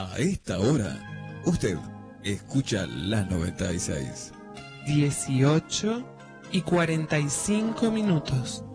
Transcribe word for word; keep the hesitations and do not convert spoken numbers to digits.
A esta hora, usted escucha la noventa y seis. dieciocho y cuarenta y cinco minutos.